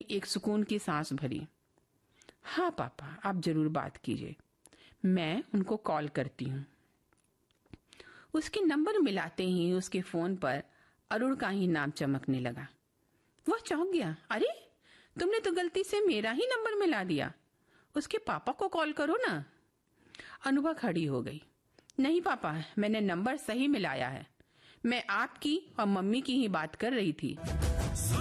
एक सुकून की सांस भरी। हाँ पापा, आप जरूर बात कीजिए, मैं उनको कॉल करती हूँ। उसके नंबर मिलाते ही उसके फोन पर अरुण का ही नाम चमकने लगा। वह चौंक गया। अरे, तुमने तो गलती से मेरा ही नंबर मिला दिया। उसके पापा को कॉल करो ना। अनुभा खड़ी हो गई। नहीं पापा, मैंने नंबर सही मिलाया है। मैं आपकी और मम्मी की ही बात कर रही थी।